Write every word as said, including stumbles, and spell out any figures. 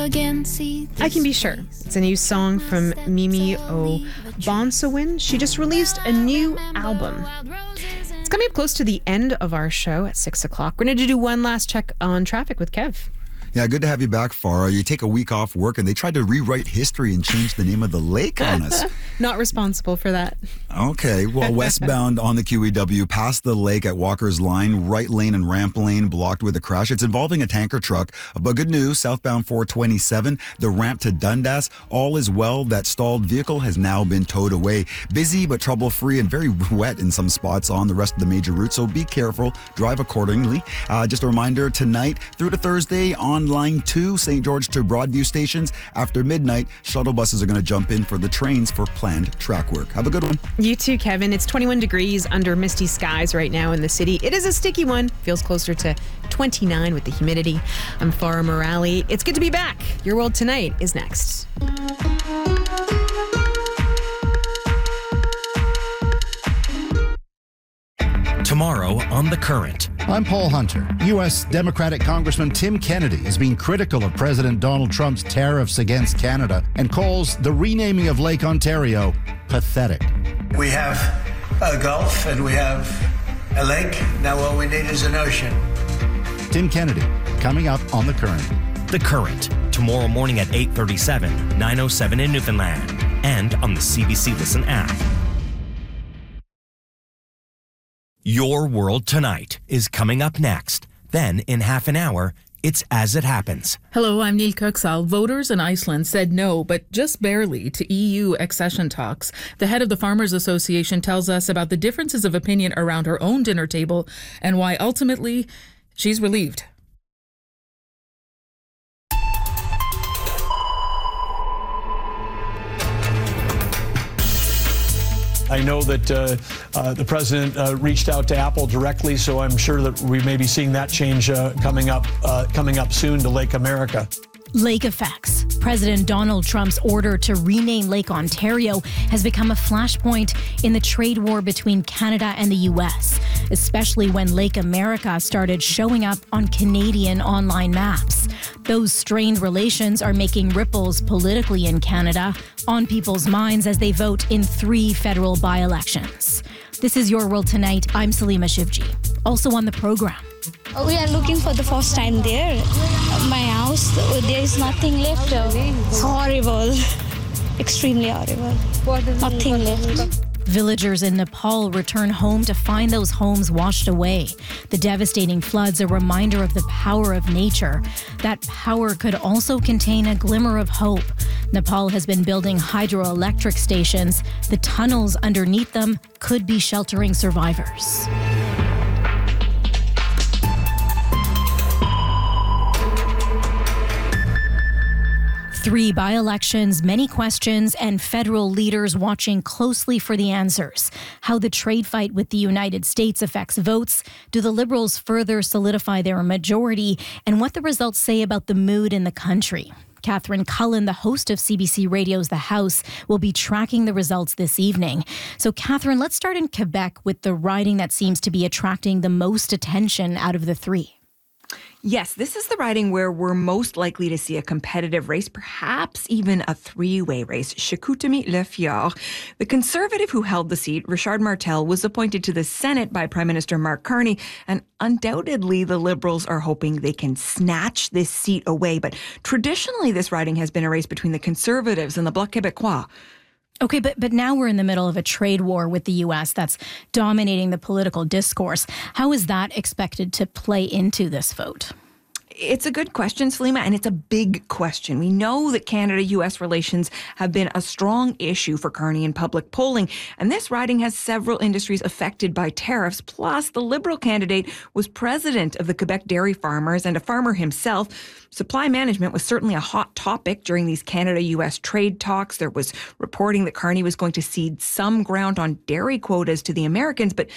again, see I Can Be Sure. It's a new song from Mimi O'Bonsawin. She just released a new album. It's coming up close to the end of our show at six o'clock. We're going to do one last check on traffic with Kev. Yeah, good to have you back, Farah. You take a week off work and they tried to rewrite history and change the name of the lake on us. Not responsible for that. Okay, well, westbound on the Q E W, past the lake at Walker's Line, right lane and ramp lane blocked with a crash. It's involving a tanker truck. But good news, southbound four twenty-seven, the ramp to Dundas, all is well. That stalled vehicle has now been towed away. Busy but trouble-free and very wet in some spots on the rest of the major routes, so be careful. Drive accordingly. Uh, just a reminder, tonight through to Thursday on Line two, Saint George to Broadview stations. After midnight, shuttle buses are going to jump in for the trains for planned track work. Have a good one. You too, Kevin. It's twenty-one degrees under misty skies right now in the city. It is a sticky one. Feels closer to twenty-nine with the humidity. I'm Farah Morali. It's good to be back. Your World Tonight is next. Tomorrow on The Current. I'm Paul Hunter. U S Democratic Congressman Tim Kennedy has been critical of President Donald Trump's tariffs against Canada and calls the renaming of Lake Ontario pathetic. We have a Gulf and we have a lake. Now all we need is an ocean. Tim Kennedy, coming up on The Current. The Current, tomorrow morning at eight thirty-seven, nine oh seven in Newfoundland, and on the C B C Listen app. Your World Tonight is coming up next. Then, in half an hour, it's As It Happens. Hello, I'm Neil Kuxal. Voters in Iceland said no, but just barely, to E U accession talks. The head of the Farmers Association tells us about the differences of opinion around her own dinner table and why ultimately she's relieved. I know that uh, uh, the president uh, reached out to Apple directly, so I'm sure that we may be seeing that change uh, coming up uh, coming up soon to Lake America. Lake effects. President Donald Trump's order to rename Lake Ontario has become a flashpoint in the trade war between Canada and the U S, especially when Lake America started showing up on Canadian online maps. Those strained relations are making ripples politically in Canada, on people's minds as they vote in three federal by-elections. This is Your World Tonight. I'm Salima Shivji. Also on the program. We are looking for the first time there. My house, there is nothing left. It's horrible. Extremely horrible. Nothing left. Villagers in Nepal return home to find those homes washed away. The devastating floods a reminder of the power of nature. That power could also contain a glimmer of hope. Nepal has been building hydroelectric stations. The tunnels underneath them could be sheltering survivors. Three by-elections, many questions, and federal leaders watching closely for the answers. How the trade fight with the United States affects votes, do the Liberals further solidify their majority, and what the results say about the mood in the country. Catherine Cullen, the host of C B C Radio's The House, will be tracking the results this evening. So, Catherine, let's start in Quebec with the riding that seems to be attracting the most attention out of the three. Yes, this is the riding where we're most likely to see a competitive race, perhaps even a three-way race. Chicoutimi-Le-Fjord. The Conservative who held the seat, Richard Martel, was appointed to the Senate by Prime Minister Mark Carney, and undoubtedly the Liberals are hoping they can snatch this seat away. But traditionally, this riding has been a race between the Conservatives and the Bloc Québécois. Okay, but but now we're in the middle of a trade war with the U S that's dominating the political discourse. How is that expected to play into this vote? It's a good question, Salima, and it's a big question. We know that Canada-U S relations have been a strong issue for Carney in public polling, and this riding has several industries affected by tariffs. Plus, the Liberal candidate was president of the Quebec Dairy Farmers and a farmer himself. Supply management was certainly a hot topic during these Canada-U S trade talks. There was reporting that Carney was going to cede some ground on dairy quotas to the Americans, but